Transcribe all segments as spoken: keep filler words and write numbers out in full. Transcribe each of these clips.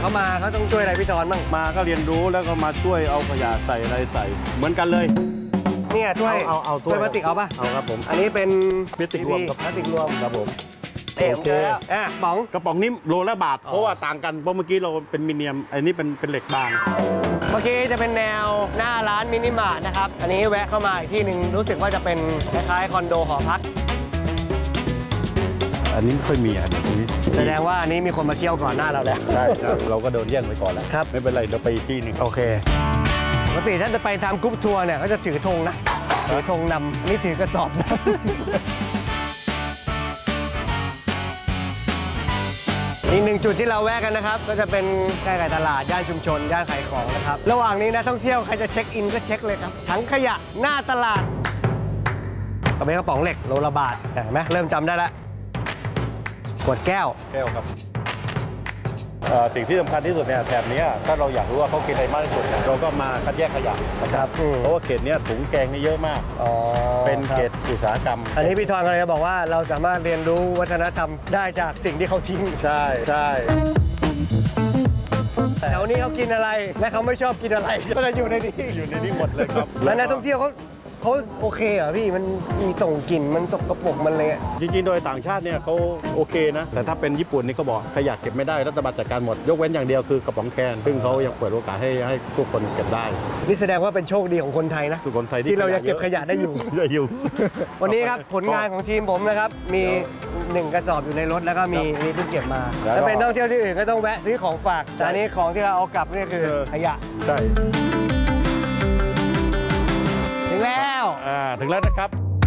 เขามาเขาต้องช่วยอะไรพี่ธรบ้างมาก็เรียนรู้แล้วก็มาช่วยเอาขยะใส่อะไรใส่เหมือนกันเลยเนี่ยช่วยเอาเอาช่วยพลาสติกเอาป่ะเอาครับผมอันนี้เป็นพลาสติกรวมกับพลาสติกรวมครับผมโอเคอ่ะป๋องกระป๋องนี้โลละบาทเพราะว่าต่างกันเพราะเมื่อกี้เราเป็นมิเนียมอันนี้เป็นเป็นเหล็กบางเมื่อกี้จะเป็นแนวหน้าร้านมินิมาร์ทนะครับอันนี้แวะเข้ามาอีกที่หนึ่งรู้สึกว่าจะเป็นคล้ายๆคอนโดหอพักอันนี้ไม่ค่อยมีอ่ะตรงนี้แสดงว่าอันนี้มีคนมาเที่ยวก่อนหน้าเราแล้วใช่ครับเราก็โดนแย่งไปก่อนแล้วครับไม่เป็นไรเราไปที่หนึ่งโอเคปกติถ้าจะไปทำกรุ๊ปทัวร์เนี่ยก็จะถือธงนะถือธงนำนี่ถือกระสอบอีกหนึ่งจุดที่เราแวะกันนะครับก็จะเป็นใกล้ๆตลาดย่านชุมชนย่านขายของนะครับระหว่างนี้นะท่องเที่ยวใครจะเช็คอินก็เช็คเลยครับถังขยะหน้าตลาดกระเป๋ากระป๋องเหล็กโลละบาทเห็นไหมเริ่มจำได้แล้วขวดแก้วแก้วครับสิ่งที่สำคัญที่สุดเนี่ยแถบนี้ถ้าเราอยากรู้ว่าเขากินอะไรมากที่สุดเราก็มาคัดแยกขยะนะครับเพราะว่าเขตนี้ถุงแกงนี่เยอะมากเป็นเขตอุตสาหกรรมอันนี้พี่ธรก็เลยบอกว่าเราสามารถเรียนรู้วัฒนธรรมได้จากสิ่งที่เขาทิ้งใช่ใช่แถวนี้เขากินอะไรและเขาไม่ชอบกินอะไรก็จะอยู่ในนี้อยู่ในนี้หมดเลยครับแล้วนักท่องเที่ยวเขาเขาโอเคเหรอพี่มันมีส่งกลิ่นมันสกปรกมันเลยจริงๆโดยต่างชาติเนี่ยเขาโอเคนะแต่ถ้าเป็นญี่ปุ่นนี่ก็บอกขยะเก็บไม่ได้รัฐบาลจัดการหมดยกเว้นอย่างเดียวคือกระป๋องแคนซึ่งเขายังเปิดโอกาสให้ให้ทุกคนเก็บได้นี่แสดงว่าเป็นโชคดีของคนไทยนะคนไทยที่เรายังเก็บขยะได้อยู่ได้อยู่วันนี้ครับผลงานของทีมผมนะครับมีหนึ่งกระสอบอยู่ในรถแล้วก็มีนี่เพิ่งเก็บมาแล้วเป็นท่องเที่ยวที่อื่นก็ต้องแวะซื้อของฝากแต่อันนี้ของที่เราเอากลับนี่คือขยะใช่ถึงแล้วอ่าถึงแล้วนะครับ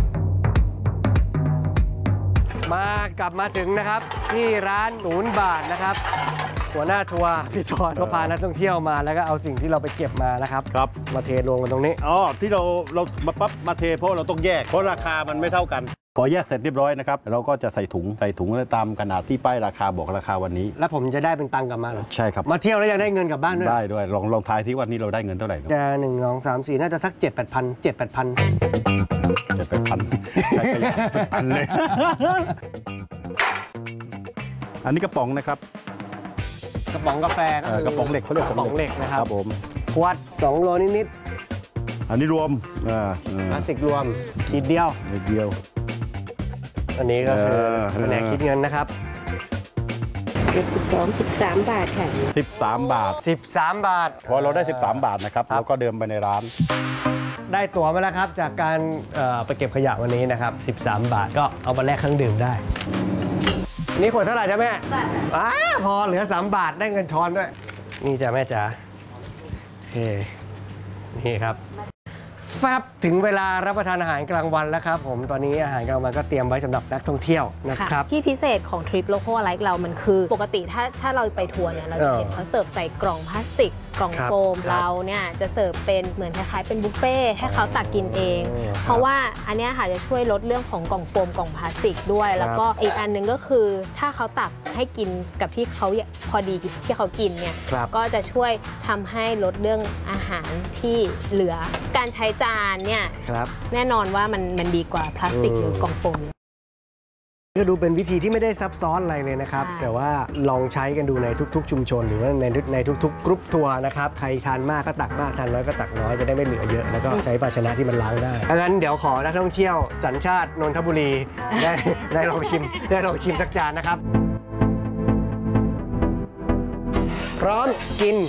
มากลับมาถึงนะครับที่ร้านศูนย์บาทนะครับหัวหน้าทัวร์พี่ธรเขาพานักท่องเที่ยวมาแล้วก็เอาสิ่งที่เราไปเก็บมานะครับครับมาเทลงกันตรงนี้อ๋อที่เราเรามาปั๊บมาเทเพราะเราต้องแยกเพราะราคามันไม่เท่ากันพอแยกเสร็จเรียบร้อยนะครับเราก็จะใส่ถุงใส่ถุงตามขนาดที่ป้ายราคาบอกราคาวันนี้แล้วผมจะได้เป็นตังค์กลับมาเหรอใช่ครับมาเที่ยวแล้วยังได้เงินกลับบ้านด้วยได้ด้วยลองลองทายที่วันนี้เราได้เงินเท่าไหร่จะหนึ่งสองสามสี่น่าจะสักเจ็ดแปดพันเจ็ดแปดพันเจ็ดแปดพันใช่ขยะพันเลยอันนี้กระป๋องนะครับกระป๋องกาแฟกระป๋องเหล็กเขาเรียกกระป๋องเหล็กนะครับครับผมขวดสองโลนิดๆอันนี้รวมพลาสติกรวมขีดเดียวเดียวอันนี้ก็คือแผนกคิดเงินนะครับสิบสองสิบสามบาทค่ะสิบสามบาทสิบสามบาทพอเราได้สิบสามบาทนะครับเราก็เดินไปในร้านได้ตั๋วมาแล้วครับจากการไปเก็บขยะวันนี้นะครับสิบสามบาทก็เอามาแลกเครื่องดื่มได้นี่ขวดเท่าไหร่จ๊ะแม่บาทอ้าพอเหลือสามบาทได้เงินทอนด้วยนี่จ้ะแม่จ๋าโอเคนี่ครับแฟบถึงเวลารับประทานอาหารกลางวันแล้วครับผมตอนนี้อาหารกลางวันก็เตรียมไว้สำหรับนักท่องเที่ยวนะครับที่พิเศษของทริปโลโก้ไลฟ์เรามันคือปกติถ้าถ้าเราไปทัวร์เนี่ยเราจะเห็นเขาเสิร์ฟใส่กล่องพลาสติกกล่องโฟมเราเนี่ยจะเสิร์ฟเป็นเหมือนคล้ายๆเป็นบุฟเฟ่ให้เขาตักกินเองเพราะว่าอันนี้ค่ะจะช่วยลดเรื่องของกล่องโฟมกล่องพลาสติกด้วยแล้วก็อีกอันหนึ่งก็คือถ้าเขาตักให้กินกับที่เขาพอดีที่เขากินเนี่ยก็จะช่วยทำให้ลดเรื่องอาหารที่เหลือการใช้จานเนี่ยแน่นอนว่ามันมันดีกว่าพลาสติกหรือกล่องโฟมก็ดูเป็นวิธีที่ไม่ได้ซับซ้อนอะไรเลยนะครับแต่ว่าลองใช้กันดูในทุกๆชุมชนหรือว่าในในทุกๆกรุ๊ปทัวร์นะครับใครทานมากก็ตักมากทานน้อยก็ตักน้อยจะได้ไม่เหลือเยอะแล้วก็ใช้ภาชนะที่มันล้างได้ดังนั้นเดี๋ยวขอนักท่องเที่ยวสัญชาตินนทบุรีได้ได้ลองชิมได้ลองชิมสักจานนะครับพร้อมกิน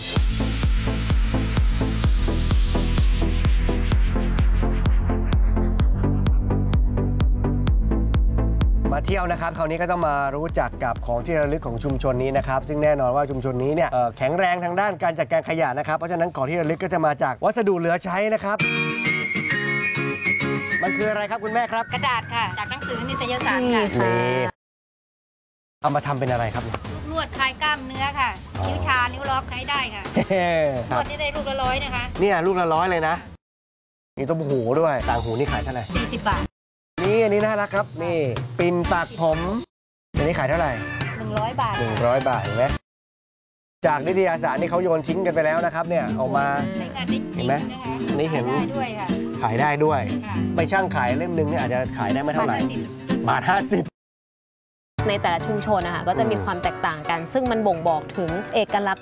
มาเที่ยวนะครับคราวนี้ก็ต้องมารู้จักกับของที่ระลึกของชุมชนนี้นะครับซึ่งแน่นอนว่าชุมชนนี้เนี่ยแข็งแรงทางด้านการจัดการขยะนะครับเพราะฉะนั้นของที่ระลึกก็จะมาจากวัสดุเหลือใช้นะครับมันคืออะไรครับคุณแม่ครับกระดาษค่ะจากหนังสือนิตยสารค่ะเอามาทำเป็นอะไรครับลวดคลายกล้ามเนื้อค่ะนิ้วชานิ้วล็อกใช้ได้ค่ะลวดนี่ได้ลูกละร้อยนะคะเนี่ยลูกละร้อยเลยนะนี่ต้มหูด้วยต่างหูนี่ขายเท่าไหร่สี่สิบบาทนี่อันนี้น่ารักครับนี่ปิ่นปักผมอันนี้ขายเท่าไหร่หนึ่งร้อยบาทหนึ่งร้อยบาทเห็นไหมจากนิตยสารนี่เขาโยนทิ้งกันไปแล้วนะครับเนี่ยออกมาเห็นไหมนี่เห็นขายได้ด้วยไปช่างขายเล่มนึงเนี่ยอาจจะขายได้ไม่เท่าไหร่บาทห้าสิบในแต่ละชุมชนนะคะก็จะมีความแตกต่างกันซึ่งมันบ่งบอกถึงเอกลักษณ์